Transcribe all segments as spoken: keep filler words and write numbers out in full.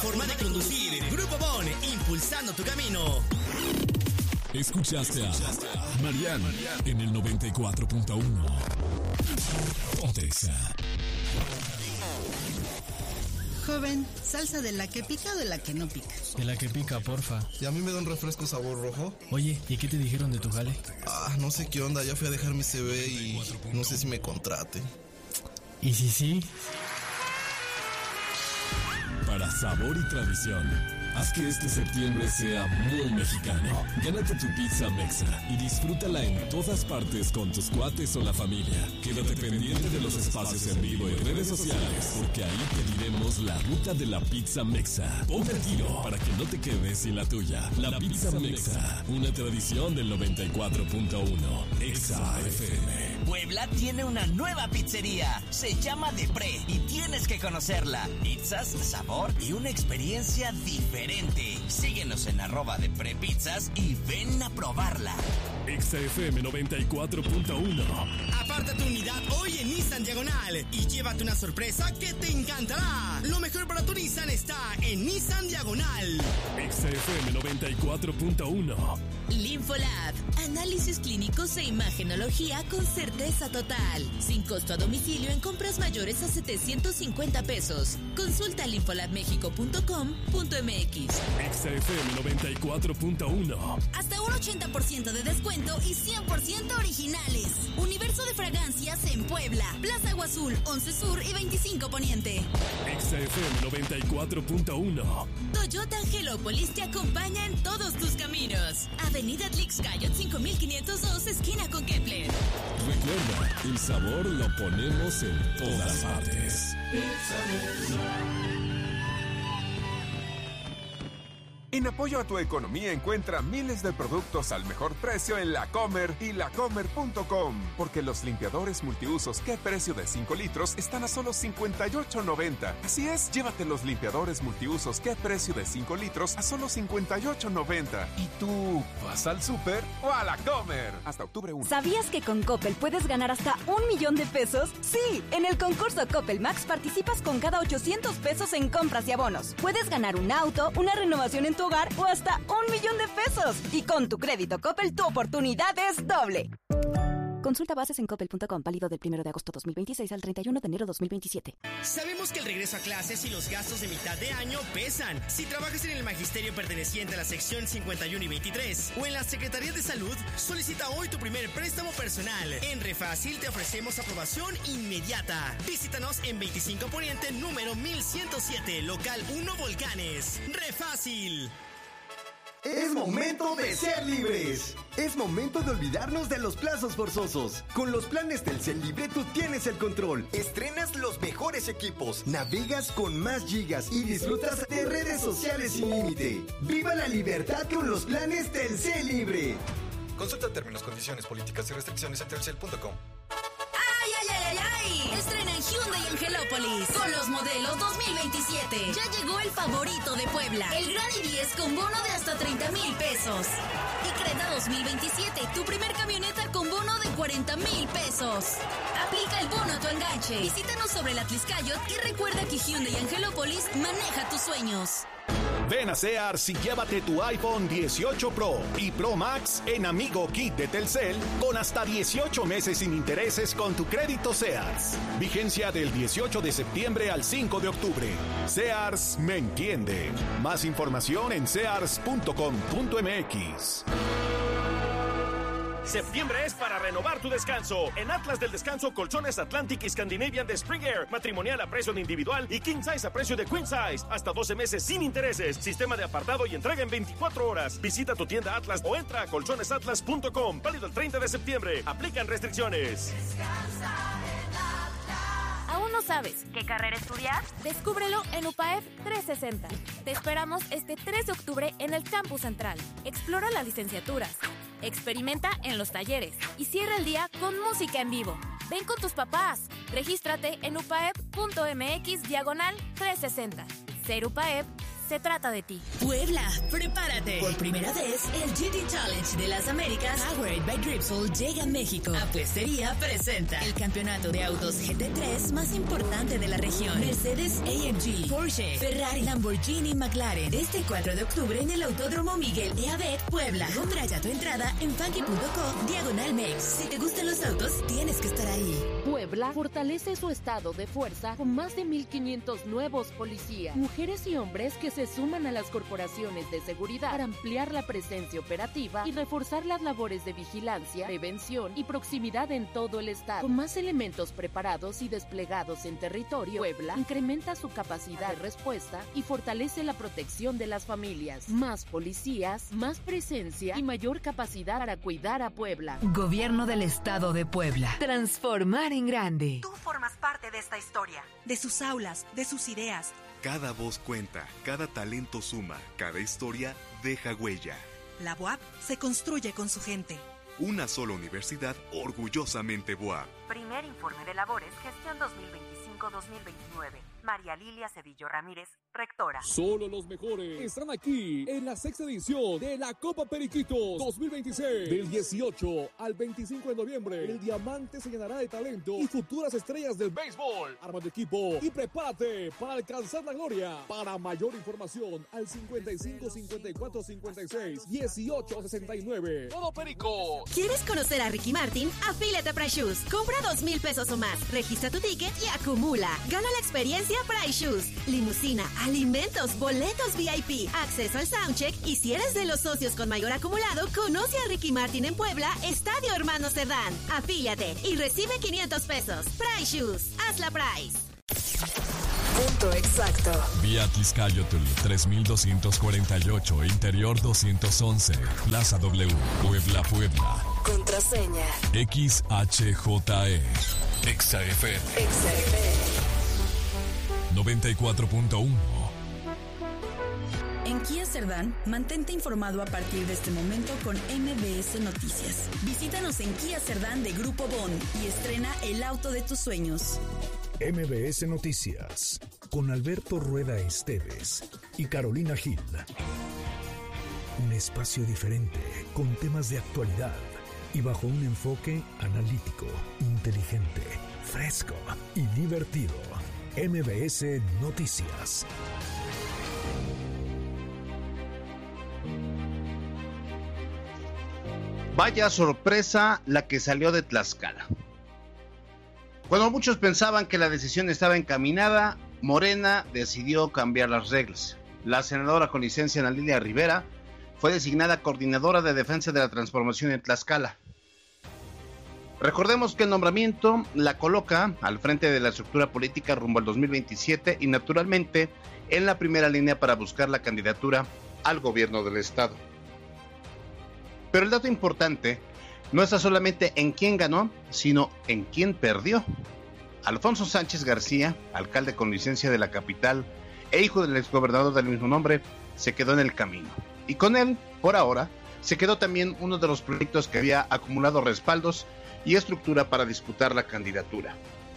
Forma de conducir. Grupo Bon, impulsando tu camino. Escuchaste a Mariana en el noventa y cuatro punto uno. Ponte Exa. Joven, salsa de la que pica o de la que no pica. De la que pica, porfa. ¿Y a mí me da un refresco sabor rojo? Oye, ¿y qué te dijeron de tu jale? Ah, no sé qué onda, ya fui a dejar mi C V y no sé si me contrate. ¿Y si sí? Para sabor y tradición, haz que este septiembre sea muy mexicano. Gánate tu pizza Mexa y disfrútala en todas partes con tus cuates o la familia. Quédate pendiente de los espacios en vivo y redes sociales, porque ahí te diremos la ruta de la pizza Mexa. Ponte el tiro para que no te quedes sin la tuya. La pizza Mexa, una tradición del noventa y cuatro punto uno. Exa F M. Puebla tiene una nueva pizzería. Se llama Depre y tienes que conocerla. Pizzas, sabor y una experiencia diferente. Síguenos en arroba Depre Pizzas y ven a probarla. Exa F M noventa y cuatro punto uno. Aparta tu unidad hoy en Nissan Diagonal y llévate una sorpresa que te encantará. Lo mejor para tu Nissan está en Nissan Diagonal. Exa F M noventa y cuatro punto uno. Linfolab, análisis clínicos e imagenología con certeza total. Sin costo a domicilio en compras mayores a setecientos cincuenta pesos. Consulta linfolab mexico punto com punto m x. Exa F M noventa y cuatro punto uno. Hasta un ochenta por ciento de descuento y cien por ciento originales. Universo de fragancias en Puebla. Plaza Agua Azul, once Sur y veinticinco Poniente. Exa F M noventa y cuatro punto uno. Toyota Angelópolis te acompaña en todos tus caminos. Avenida Tlixcayot cinco mil quinientos dos, esquina con Kepler. Recuerda, el sabor lo ponemos en todas partes. En apoyo a tu economía encuentra miles de productos al mejor precio en La Comer y la comer punto com, porque los limpiadores multiusos ¿Qué precio de cinco litros? Están a solo cincuenta y ocho noventa. Así es, llévate los limpiadores multiusos ¿Qué precio de cinco litros? A solo cincuenta y ocho noventa. ¿Y tú vas al súper o a La Comer? Hasta octubre primero. ¿Sabías que con Coppel puedes ganar hasta un millón de pesos? Sí, en el concurso Coppel Max participas con cada ochocientos pesos en compras y abonos. Puedes ganar un auto, una renovación en tu hogar o hasta un millón de pesos. Y con tu crédito Coppel, tu oportunidad es doble. Consulta bases en coppel punto com, válido del primero de agosto dos mil veintiséis al treinta y uno de enero dos mil veintisiete. Sabemos que el regreso a clases y los gastos de mitad de año pesan. Si trabajas en el magisterio perteneciente a la sección cincuenta y uno y veintitrés o en la Secretaría de Salud, solicita hoy tu primer préstamo personal. En Refácil te ofrecemos aprobación inmediata. Visítanos en veinticinco Poniente, número mil ciento siete, local uno Volcanes. Refácil. Es momento de ser libres. Es momento de olvidarnos de los plazos forzosos. Con los planes Telcel Libre tú tienes el control. Estrenas los mejores equipos, navegas con más gigas y disfrutas de redes sociales sin límite. ¡Viva la libertad con los planes Telcel Libre! Consulta términos, condiciones, políticas y restricciones en telcel punto com. ¡Ay, ay, ay, ay, ay! Estrena en Hyundai Angelópolis con los modelos dos mil veintisiete. Ya llegó el favorito de Puebla, el Gran i diez con bono de hasta treinta mil pesos. Y Creta dos mil veintisiete, tu primer camioneta con bono de cuarenta mil pesos. Aplica el bono a tu enganche. Visítanos sobre la Tlixcayot y recuerda que Hyundai Angelópolis maneja tus sueños. Ven a Sears y llévate tu iPhone dieciocho Pro y Pro Max en Amigo Kit de Telcel con hasta dieciocho meses sin intereses con tu crédito Sears. Vigencia del dieciocho de septiembre al cinco de octubre. Sears me entiende. Más información en sears punto com punto m x. Septiembre es para renovar tu descanso. En Atlas del Descanso, colchones Atlantic y Scandinavian de Spring Air, matrimonial a precio de individual y king size a precio de queen size. Hasta doce meses sin intereses. Sistema de apartado y entrega en veinticuatro horas. Visita tu tienda Atlas o entra a colchones atlas punto com. Válido el treinta de septiembre. Aplican restricciones. ¿Aún no sabes qué carrera estudiar? Descúbrelo en U P A E P trescientos sesenta. Te esperamos este tres de octubre en el Campus Central. Explora las licenciaturas. Experimenta en los talleres y cierra el día con música en vivo. Ven con tus papás. Regístrate en upaep punto m x diagonal trescientos sesenta. Ser U P A E P, Se trata de ti. Puebla, prepárate. Por primera vez, el G T Challenge de las Américas, powered by Dripsol, llega a México. Apuestería presenta el campeonato de autos G T tres más importante de la región. Mercedes A M G, Porsche, Ferrari, Lamborghini, McLaren. Este cuatro de octubre en el Autódromo Miguel de Abet, Puebla. Compra ya tu entrada en funky punto com, diagonal mex. Si te gustan los autos, tienes que estar ahí. Puebla fortalece su estado de fuerza con más de mil quinientos nuevos policías, mujeres y hombres que se suman a las corporaciones de seguridad para ampliar la presencia operativa y reforzar las labores de vigilancia, prevención y proximidad en todo el estado. Con más elementos preparados y desplegados en territorio, Puebla incrementa su capacidad de respuesta y fortalece la protección de las familias. Más policías, más presencia y mayor capacidad para cuidar a Puebla. Gobierno del Estado de Puebla. Transformar en grande. Tú formas parte de esta historia, de sus aulas, de sus ideas. Cada voz cuenta, cada talento suma, cada historia deja huella. La B U A P se construye con su gente. Una sola universidad orgullosamente B U A P. Primer informe de labores, gestión dos mil veinticinco dos mil veintinueve. María Lilia Cedillo Ramírez, rectora. Solo los mejores están aquí en la sexta edición de la Copa Periquitos dos mil veintiséis. Del dieciocho al veinticinco de noviembre, el diamante se llenará de talento y futuras estrellas del béisbol. Arma tu equipo y prepárate para alcanzar la gloria. Para mayor información, al cincuenta y cinco cincuenta y cuatro cincuenta y seis dieciocho sesenta y nueve. Todo Perico. ¿Quieres conocer a Ricky Martin? Afíliate a Price Shoes. Compra dos mil pesos o más. Registra tu ticket y acumula. Gana la experiencia Price Shoes. Limusina, alimentos, boletos V I P, acceso al soundcheck y si eres de los socios con mayor acumulado, conoce a Ricky Martin en Puebla, Estadio Hermanos Cerdán. Afíliate y recibe quinientos pesos. Price Shoes. Haz la Price. Punto exacto. Vía Tizcayotl tres mil doscientos cuarenta y ocho, Interior doscientos once, Plaza W, Puebla, Puebla. Contraseña X H J E. Exa F M. Exa F M. noventa y cuatro punto uno. En Kia Cerdán, mantente informado a partir de este momento con M B S Noticias. Visítanos en Kia Cerdán de Grupo Bond y estrena el auto de tus sueños. M B S Noticias, con Alberto Rueda Esteves y Carolina Gil. Un espacio diferente, con temas de actualidad y bajo un enfoque analítico, inteligente, fresco y divertido. M B S Noticias. Vaya sorpresa la que salió de Tlaxcala. Cuando muchos pensaban que la decisión estaba encaminada, Morena decidió cambiar las reglas. La senadora con licencia Ana Lilia Rivera fue designada coordinadora de defensa de la transformación en Tlaxcala. Recordemos que el nombramiento la coloca al frente de la estructura política rumbo al dos mil veintisiete y naturalmente en la primera línea para buscar la candidatura al gobierno del estado. Pero el dato importante no está solamente en quién ganó, sino en quién perdió. Alfonso Sánchez García, alcalde con licencia de la capital e hijo del exgobernador del mismo nombre, se quedó en el camino. Y con él, por ahora, se quedó también uno de los proyectos que había acumulado respaldos y estructura para disputar la candidatura.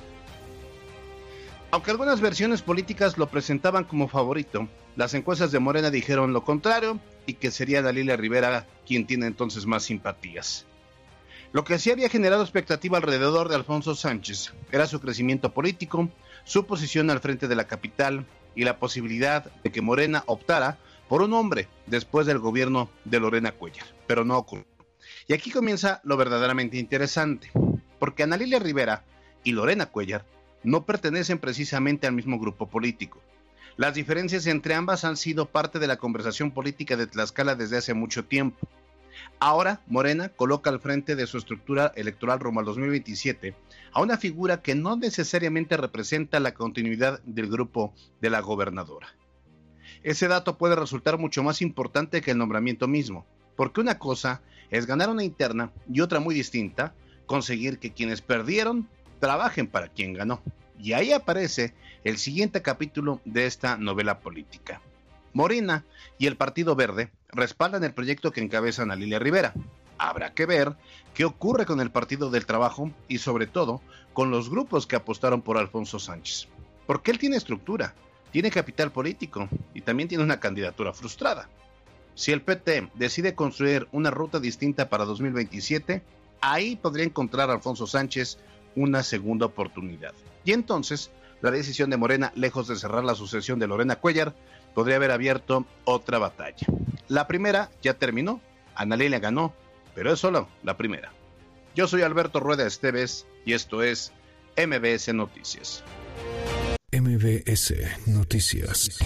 Aunque algunas versiones políticas lo presentaban como favorito, las encuestas de Morena dijeron lo contrario y que sería Ana Lilia Rivera quien tiene entonces más simpatías. Lo que sí había generado expectativa alrededor de Alfonso Sánchez era su crecimiento político, su posición al frente de la capital y la posibilidad de que Morena optara por un hombre después del gobierno de Lorena Cuellar, pero no ocurrió. Y aquí comienza lo verdaderamente interesante, porque Ana Lilia Rivera y Lorena Cuellar no pertenecen precisamente al mismo grupo político. Las diferencias entre ambas han sido parte de la conversación política de Tlaxcala desde hace mucho tiempo. Ahora, Morena coloca al frente de su estructura electoral rumbo al dos mil veintisiete a una figura que no necesariamente representa la continuidad del grupo de la gobernadora. Ese dato puede resultar mucho más importante que el nombramiento mismo, porque una cosa es ganar una interna y otra muy distinta, conseguir que quienes perdieron trabajen para quien ganó. Y ahí aparece el siguiente capítulo de esta novela política. Morena y el Partido Verde respaldan el proyecto que encabeza Ana Lilia Rivera. Habrá que ver qué ocurre con el Partido del Trabajo y sobre todo con los grupos que apostaron por Alfonso Sánchez. Porque él tiene estructura, tiene capital político y también tiene una candidatura frustrada. Si el P T decide construir una ruta distinta para dos mil veintisiete, ahí podría encontrar a Alfonso Sánchez una segunda oportunidad. Y entonces, la decisión de Morena, lejos de cerrar la sucesión de Lorena Cuellar, podría haber abierto otra batalla. La primera ya terminó, Ana Lilia ganó, pero es solo la primera. Yo soy Alberto Rueda Esteves y esto es M B S Noticias. M B S Noticias.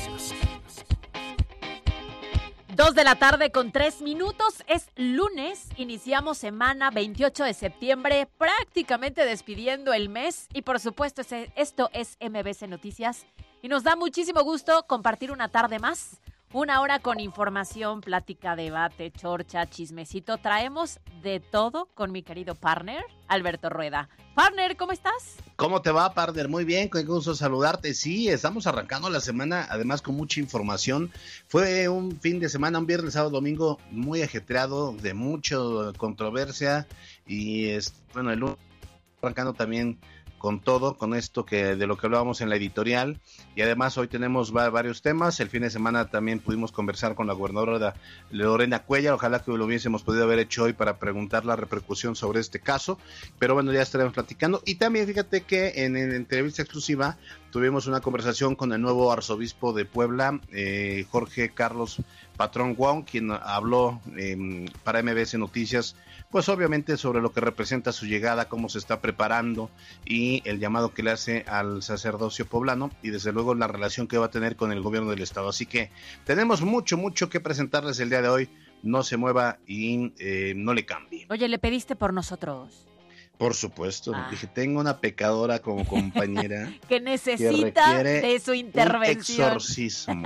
Dos de la tarde con tres minutos, es lunes, iniciamos semana veintiocho de septiembre, prácticamente despidiendo el mes y por supuesto esto es M B S Noticias y nos da muchísimo gusto compartir una tarde más, una hora con información, plática, debate, chorcha, chismecito, traemos de todo con mi querido partner, Alberto Rueda. Partner, ¿cómo estás? ¿Cómo te va, partner? Muy bien, con gusto saludarte. Sí, estamos arrancando la semana, además con mucha información. Fue un fin de semana, un viernes, sábado, domingo muy ajetreado, de mucha controversia y es, bueno, el lunes arrancando también con todo, con esto que de lo que hablábamos en la editorial, y además hoy tenemos va, varios temas. El fin de semana también pudimos conversar con la gobernadora Lorena Cuellar, ojalá que lo hubiésemos podido haber hecho hoy para preguntar la repercusión sobre este caso, pero bueno, ya estaremos platicando. Y también fíjate que en, en entrevista exclusiva tuvimos una conversación con el nuevo arzobispo de Puebla, eh, Jorge Carlos Patrón Wong, quien habló eh, para M B S Noticias, pues obviamente sobre lo que representa su llegada, cómo se está preparando y el llamado que le hace al sacerdocio poblano y desde luego la relación que va a tener con el gobierno del estado. Así que tenemos mucho, mucho que presentarles el día de hoy. No se mueva y eh, no le cambie. Oye, ¿le pediste por nosotros? Por supuesto, ah. dije, tengo una pecadora como compañera que necesita que de su intervención. Un exorcismo.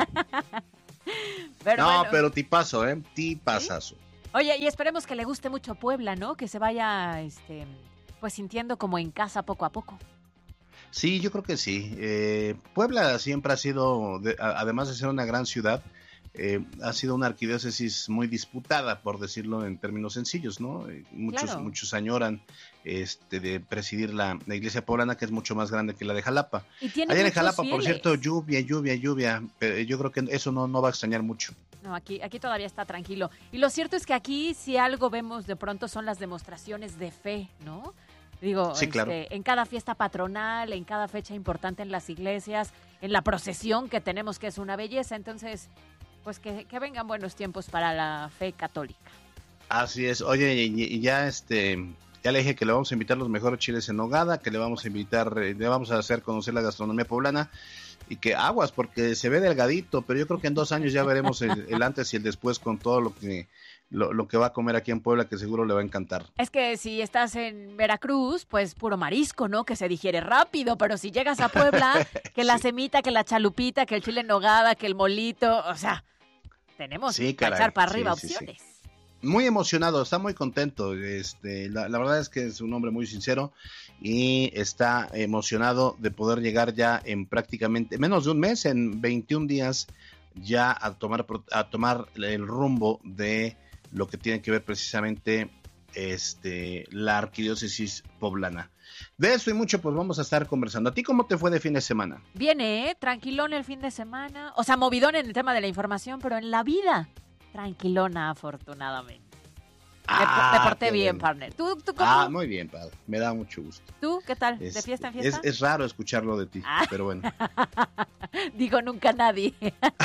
pero no, bueno. pero tipazo, ¿eh? Tipazazo. ¿Sí? Oye, y esperemos que le guste mucho Puebla, ¿no? Que se vaya, este, pues sintiendo como en casa poco a poco. Sí, yo creo que sí. Eh, Puebla siempre ha sido, de, a, además de ser una gran ciudad, eh, ha sido una arquidiócesis muy disputada, por decirlo en términos sencillos, ¿no? Eh, muchos, claro. muchos añoran este, de presidir la, la iglesia poblana, que es mucho más grande que la de Jalapa. Y tiene Allá en Jalapa, fieles. por cierto, lluvia, lluvia, lluvia, pero yo creo que eso no, no va a extrañar mucho. No, aquí, aquí todavía está tranquilo. Y lo cierto es que aquí si algo vemos de pronto son las demostraciones de fe, ¿no? Digo, sí, claro. este, en cada fiesta patronal, en cada fecha importante en las iglesias, en la procesión que tenemos, que es una belleza. Entonces, pues que, que vengan buenos tiempos para la fe católica. Así es. Oye, y, y ya este... Ya le dije que le vamos a invitar los mejores chiles en nogada, que le vamos a invitar, le vamos a hacer conocer la gastronomía poblana y que aguas, porque se ve delgadito, pero yo creo que en dos años ya veremos el, el antes y el después con todo lo que lo, lo que va a comer aquí en Puebla, que seguro le va a encantar. Es que si estás en Veracruz, pues puro marisco, ¿no? Que se digiere rápido, pero si llegas a Puebla, que la sí. semita, que la chalupita, que el chile en nogada, que el molito, o sea, tenemos sí, que echar para arriba sí, opciones. Sí, sí. Muy emocionado, está muy contento, este, la, la verdad es que es un hombre muy sincero y está emocionado de poder llegar ya en prácticamente menos de un mes, en veintiún días, ya a tomar, a tomar el rumbo de lo que tiene que ver precisamente este, la arquidiócesis poblana. De eso y mucho pues vamos a estar conversando. ¿A ti cómo te fue de fin de semana? Viene, ¿eh? Tranquilón el fin de semana, o sea, movidón en el tema de la información, pero en la vida tranquilona, afortunadamente. Ah, me, me porté bien, bueno. partner. ¿Tú, tú cómo? Ah, muy bien, padre. Me da mucho gusto. ¿Tú qué tal? Es, ¿De fiesta en fiesta? Es, es raro escucharlo de ti, ah. pero bueno. Digo, nunca nadie.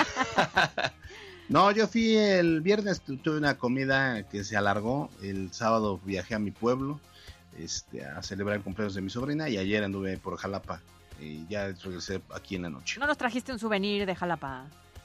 No, yo fui el viernes, tuve una comida que se alargó. El sábado viajé a mi pueblo este, a celebrar el cumpleaños de mi sobrina y ayer anduve por Jalapa y ya regresé aquí en la noche. ¿No nos trajiste un souvenir de Jalapa?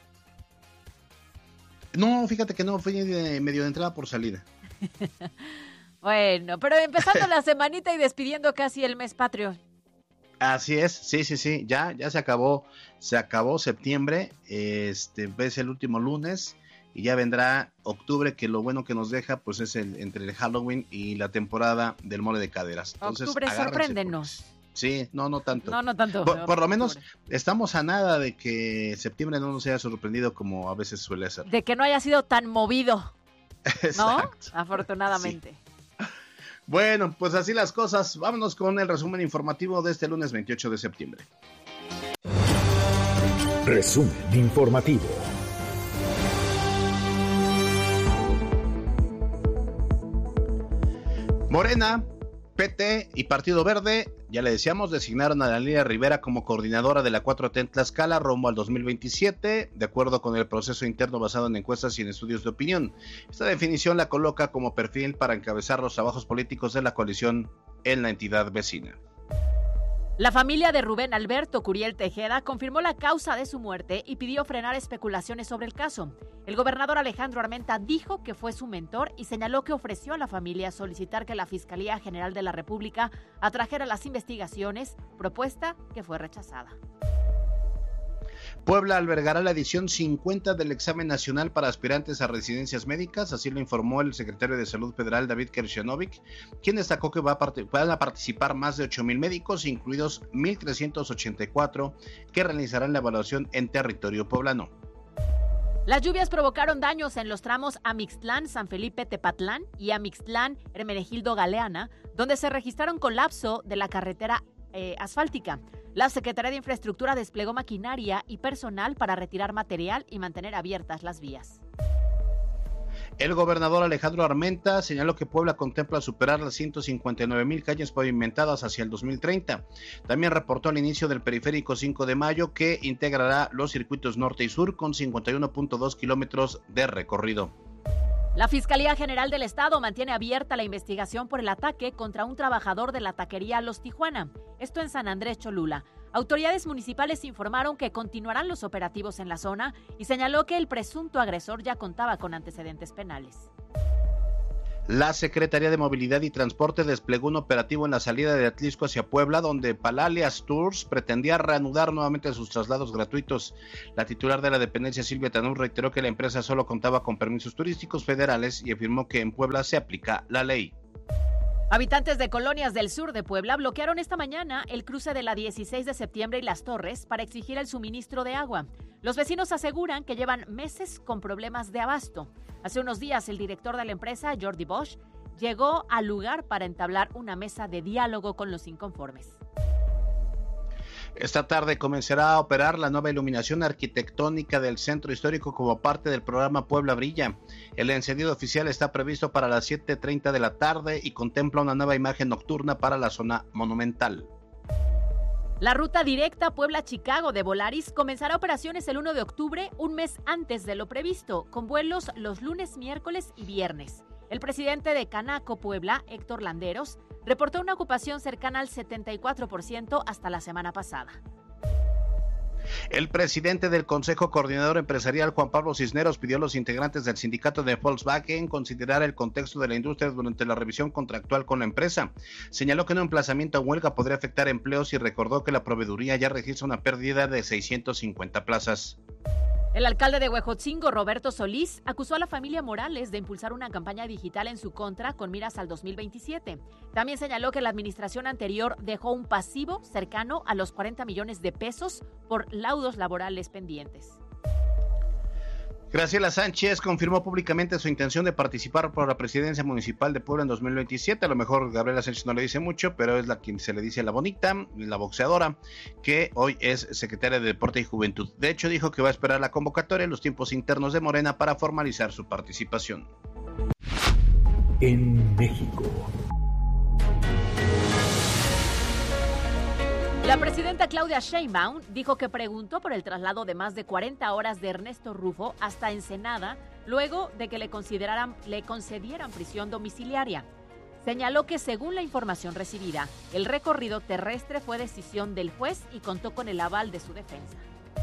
No, fíjate que no, fue de medio de entrada por salida. Bueno, pero empezando la semanita y despidiendo casi el mes patrio. Así es, sí, sí, sí, ya, ya se acabó, se acabó septiembre, este, es el último lunes y ya vendrá octubre, que lo bueno que nos deja pues es el entre el Halloween y la temporada del mole de caderas. Entonces, octubre, sorpréndenos. Porque... Sí, no, no tanto. No, no tanto. Por, por lo menos estamos a nada de que septiembre no nos haya sorprendido como a veces suele ser. De que no haya sido tan movido, ¿no? Exacto. Afortunadamente. Sí. Bueno, pues así las cosas. Vámonos con el resumen informativo de este lunes veintiocho de septiembre. Resumen informativo. Morena, P T y Partido Verde, ya le decíamos, designaron a Daniela Rivera como coordinadora de la cuatro T en Tlaxcala rumbo al dos mil veintisiete, de acuerdo con el proceso interno basado en encuestas y en estudios de opinión. Esta definición la coloca como perfil para encabezar los trabajos políticos de la coalición en la entidad vecina. La familia de Rubén Alberto Curiel Tejeda confirmó la causa de su muerte y pidió frenar especulaciones sobre el caso. El gobernador Alejandro Armenta dijo que fue su mentor y señaló que ofreció a la familia solicitar que la Fiscalía General de la República atrajera las investigaciones, propuesta que fue rechazada. Puebla albergará la edición cincuenta del examen nacional para aspirantes a residencias médicas, así lo informó el secretario de Salud Federal David Kershanovic, quien destacó que va a part- van a participar más de ocho mil médicos, incluidos mil trescientos ochenta y cuatro que realizarán la evaluación en territorio poblano. Las lluvias provocaron daños en los tramos Amixtlán-San Felipe-Tepatlán y Amixtlán-Hermenegildo-Galeana, donde se registraron colapso de la carretera eh, asfáltica. La Secretaría de Infraestructura desplegó maquinaria y personal para retirar material y mantener abiertas las vías. El gobernador Alejandro Armenta señaló que Puebla contempla superar las ciento cincuenta y nueve mil calles pavimentadas hacia el dos mil treinta. También reportó el inicio del periférico cinco de mayo, que integrará los circuitos norte y sur con cincuenta y uno punto dos kilómetros de recorrido. La Fiscalía General del Estado mantiene abierta la investigación por el ataque contra un trabajador de la taquería Los Tijuana, esto en San Andrés Cholula. Autoridades municipales informaron que continuarán los operativos en la zona y señaló que el presunto agresor ya contaba con antecedentes penales. La Secretaría de Movilidad y Transporte desplegó un operativo en la salida de Atlisco hacia Puebla, donde Palalias Tours pretendía reanudar nuevamente sus traslados gratuitos. La titular de la dependencia, Silvia Tanús, reiteró que la empresa solo contaba con permisos turísticos federales y afirmó que en Puebla se aplica la ley. Habitantes de colonias del sur de Puebla bloquearon esta mañana el cruce de la dieciséis de septiembre y Las Torres para exigir el suministro de agua. Los vecinos aseguran que llevan meses con problemas de abasto. Hace unos días, el director de la empresa, Jordi Bosch, llegó al lugar para entablar una mesa de diálogo con los inconformes. Esta tarde comenzará a operar la nueva iluminación arquitectónica del centro histórico como parte del programa Puebla Brilla. El encendido oficial está previsto para las siete treinta de la tarde y contempla una nueva imagen nocturna para la zona monumental. La ruta directa Puebla-Chicago de Volaris comenzará operaciones el primero de octubre, un mes antes de lo previsto, con vuelos los lunes, miércoles y viernes. El presidente de Canaco Puebla, Héctor Landeros, reportó una ocupación cercana al setenta y cuatro por ciento hasta la semana pasada. El presidente del Consejo Coordinador Empresarial, Juan Pablo Cisneros, pidió a los integrantes del sindicato de Volkswagen considerar el contexto de la industria durante la revisión contractual con la empresa. Señaló que un emplazamiento a huelga podría afectar empleos y recordó que la proveeduría ya registra una pérdida de seiscientas cincuenta plazas. El alcalde de Huejotzingo, Roberto Solís, acusó a la familia Morales de impulsar una campaña digital en su contra con miras al dos mil veintisiete. También señaló que la administración anterior dejó un pasivo cercano a los cuarenta millones de pesos por laudos laborales pendientes. Graciela Sánchez confirmó públicamente su intención de participar por la presidencia municipal de Puebla en dos mil veintisiete. A lo mejor Gabriela Sánchez no le dice mucho, pero es la quien se le dice la bonita, la boxeadora, que hoy es secretaria de Deporte y Juventud. De hecho, dijo que va a esperar la convocatoria en los tiempos internos de Morena para formalizar su participación. En México. La presidenta Claudia Sheinbaum dijo que preguntó por el traslado de más de cuarenta horas de Ernesto Rufo hasta Ensenada, luego de que le, consideraran, le concedieran prisión domiciliaria. Señaló que según la información recibida, el recorrido terrestre fue decisión del juez y contó con el aval de su defensa.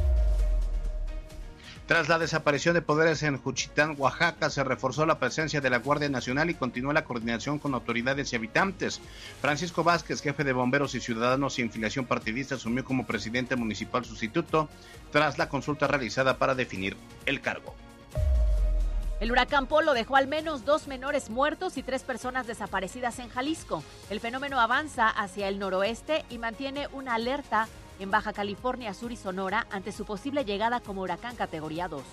Tras la desaparición de poderes en Juchitán, Oaxaca, se reforzó la presencia de la Guardia Nacional y continuó la coordinación con autoridades y habitantes. Francisco Vázquez, jefe de Bomberos y Ciudadanos sin filiación partidista, asumió como presidente municipal sustituto tras la consulta realizada para definir el cargo. El huracán Polo dejó al menos dos menores muertos y tres personas desaparecidas en Jalisco. El fenómeno avanza hacia el noroeste y mantiene una alerta en Baja California Sur y Sonora ante su posible llegada como huracán categoría dos.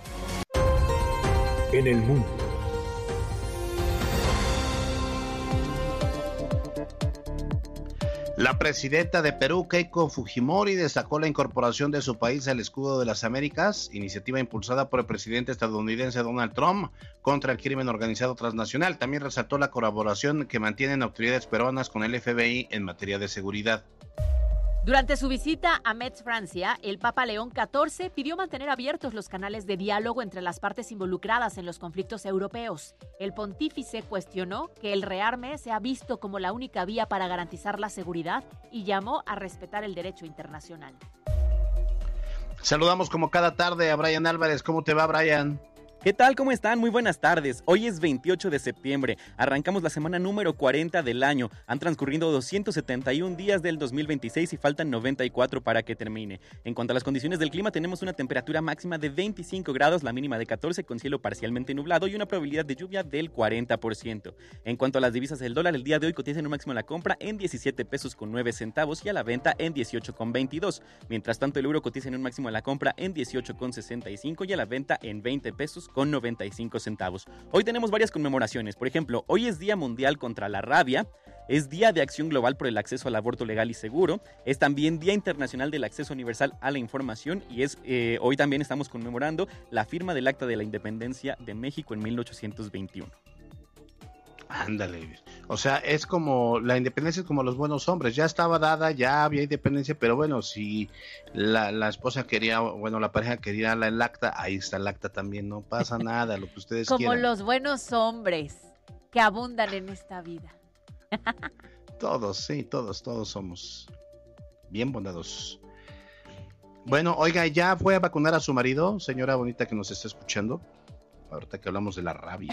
En el mundo. La presidenta de Perú, Keiko Fujimori, destacó la incorporación de su país al escudo de las Américas, iniciativa impulsada por el presidente estadounidense Donald Trump contra el crimen organizado transnacional. También resaltó la colaboración que mantienen autoridades peruanas con el F B I en materia de seguridad. Durante su visita a Metz, Francia, el Papa León catorce pidió mantener abiertos los canales de diálogo entre las partes involucradas en los conflictos europeos. El pontífice cuestionó que el rearme sea visto como la única vía para garantizar la seguridad y llamó a respetar el derecho internacional. Saludamos como cada tarde a Brian Álvarez. ¿Cómo te va, Brian? ¿Qué tal? ¿Cómo están? Muy buenas tardes. Hoy es veintiocho de septiembre. Arrancamos la semana número cuarenta del año. Han transcurrido doscientos setenta y un días del dos mil veintiséis y faltan noventa y cuatro para que termine. En cuanto a las condiciones del clima, tenemos una temperatura máxima de veinticinco grados, la mínima de catorce, con cielo parcialmente nublado y una probabilidad de lluvia del cuarenta por ciento. En cuanto a las divisas del dólar, el día de hoy cotiza en un máximo a la compra en diecisiete pesos con nueve centavos y a la venta en dieciocho con veintidós. Mientras tanto, el euro cotiza en un máximo a la compra en dieciocho con sesenta y cinco y a la venta en veinte pesos con noventa y cinco centavos. Hoy tenemos varias conmemoraciones. Por ejemplo, hoy es Día Mundial contra la Rabia, es Día de Acción Global por el Acceso al Aborto Legal y Seguro, es también Día Internacional del Acceso Universal a la Información y es eh, hoy también estamos conmemorando la firma del Acta de la Independencia de México en mil ochocientos veintiuno. Ándale, o sea, es como, la independencia es como los buenos hombres, ya estaba dada, ya había independencia, pero bueno, si la, la esposa quería, bueno, la pareja quería la, el acta, ahí está el acta también, no pasa nada, lo que ustedes como quieran. Como los buenos hombres que abundan en esta vida. Todos, sí, todos, todos somos bien bondadosos. Bueno, oiga, ¿ya fue a vacunar a su marido, señora bonita que nos está escuchando? Ahorita que hablamos de la rabia.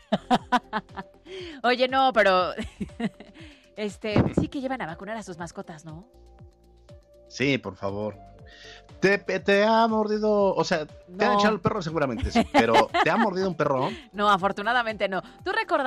Oye, no, pero este sí que llevan a vacunar a sus mascotas, ¿no? Sí, por favor. ¿Te, te ha mordido, o sea, te no. han echado el perro seguramente, sí, pero ¿te ha mordido un perro? No, afortunadamente no. ¿Tú recordas